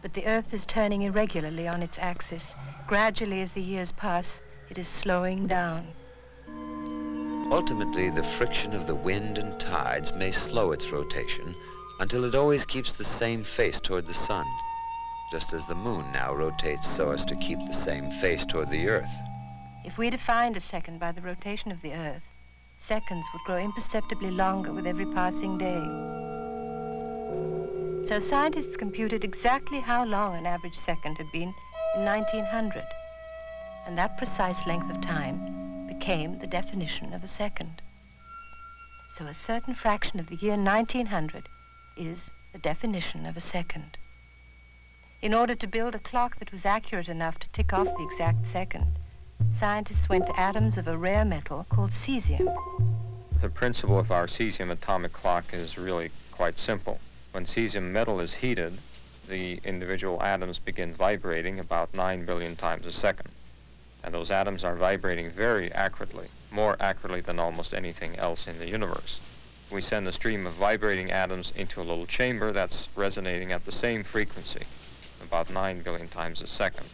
but the Earth is turning irregularly on its axis. Gradually, as the years pass, it is slowing down. Ultimately, the friction of the wind and tides may slow its rotation until it always keeps the same face toward the sun, just as the moon now rotates so as to keep the same face toward the Earth. If we defined a second by the rotation of the Earth, seconds would grow imperceptibly longer with every passing day. So scientists computed exactly how long an average second had been in 1900, and that precise length of time became the definition of a second. So a certain fraction of the year 1900 is the definition of a second. In order to build a clock that was accurate enough to tick off the exact second, scientists went to atoms of a rare metal called cesium. The principle of our cesium atomic clock is really quite simple. When cesium metal is heated, the individual atoms begin vibrating about 9 billion times a second. And those atoms are vibrating very accurately, more accurately than almost anything else in the universe. We send a stream of vibrating atoms into a little chamber that's resonating at the same frequency, about 9 billion times a second.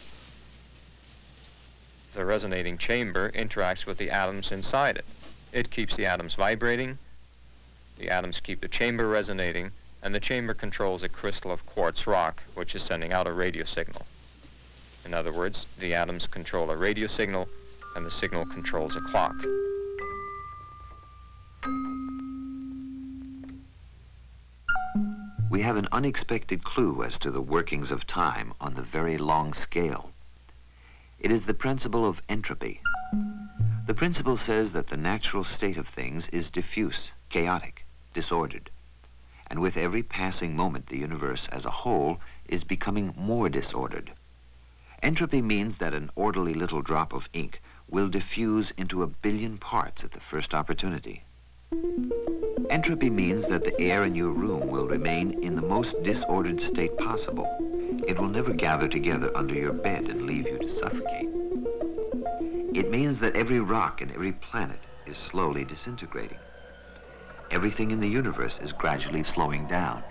The resonating chamber interacts with the atoms inside it. It keeps the atoms vibrating, the atoms keep the chamber resonating, and the chamber controls a crystal of quartz rock, which is sending out a radio signal. In other words, the atoms control a radio signal, and the signal controls a clock. We have an unexpected clue as to the workings of time on the very long scale. It is the principle of entropy. The principle says that the natural state of things is diffuse, chaotic, disordered. And with every passing moment, the universe as a whole is becoming more disordered. Entropy means that an orderly little drop of ink will diffuse into a billion parts at the first opportunity. Entropy means that the air in your room will remain in the most disordered state possible. It will never gather together under your bed and leave you to suffocate. It means that every rock and every planet is slowly disintegrating. Everything in the universe is gradually slowing down.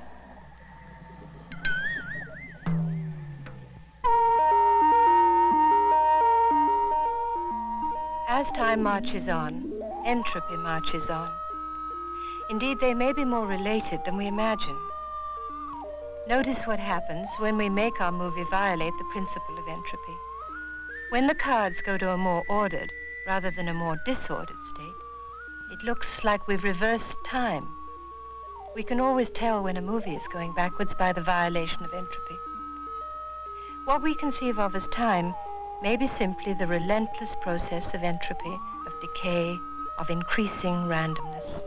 As time marches on, entropy marches on. Indeed, they may be more related than we imagine. Notice what happens when we make our movie violate the principle of entropy. When the cards go to a more ordered rather than a more disordered state, it looks like we've reversed time. We can always tell when a movie is going backwards by the violation of entropy. What we conceive of as time may be simply the relentless process of entropy, of decay, of increasing randomness.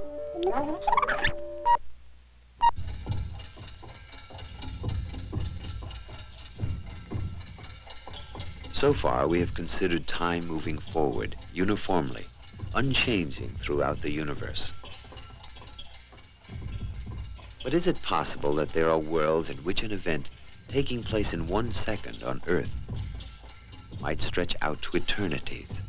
So far, we have considered time moving forward uniformly, unchanging throughout the universe. But is it possible that there are worlds in which an event taking place in 1 second on Earth might stretch out to eternities?